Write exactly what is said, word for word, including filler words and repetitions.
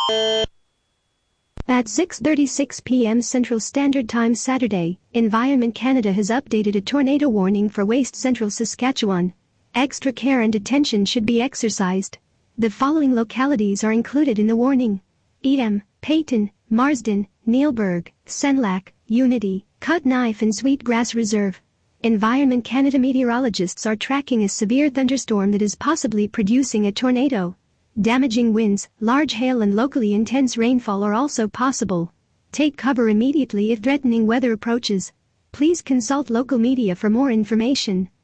At six thirty-six p m Central Standard Time Saturday, Environment Canada has updated a tornado warning for West Central Saskatchewan. Extra care and attention should be exercised. The following localities are included in the warning: Edam, Peyton, Marsden, Neilburg, Senlac, Unity, Cutknife and Sweetgrass Reserve. Environment Canada meteorologists are tracking a severe thunderstorm that is possibly producing a tornado. Damaging winds, large hail and locally intense rainfall are also possible. Take cover immediately if threatening weather approaches. Please consult local media for more information.